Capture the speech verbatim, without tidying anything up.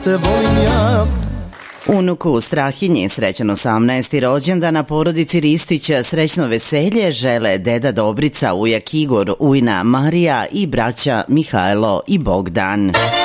Te volim ja. Unuku Strahinji srećan osamnaesti rođendan, na porodici Ristića srećno veselje žele deda Dobrica, ujak Igor, ujna Marija i braća Mihajlo i Bogdan.